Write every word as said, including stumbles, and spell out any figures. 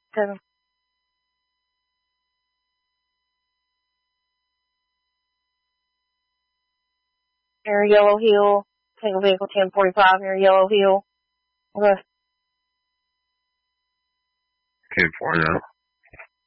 Seven. Near Yellow Hill. Single vehicle ten forty-five near Yellow Hill. Okay. ten forty now.